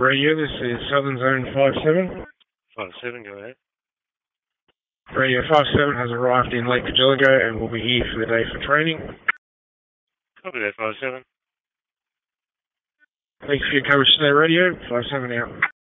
Radio, this is Southern Zone 57. 57, go ahead. Radio 57 has arrived in Lake Cargilligo and will be here for the day for training. Copy that, 57. Thanks for your coverage today, Radio. 57 out.